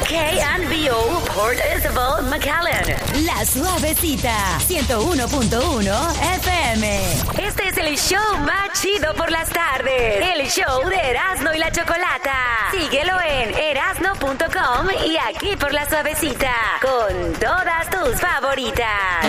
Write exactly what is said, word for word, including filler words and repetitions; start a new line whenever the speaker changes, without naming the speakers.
K and B O, Port Isabel, McAllen.
La Suavecita, ciento uno punto uno F M.
Este es el show más chido por las tardes. El show de Erasmo y la Chocolata. Síguelo en erasmo punto com y aquí por La Suavecita. Con todas tus favoritas.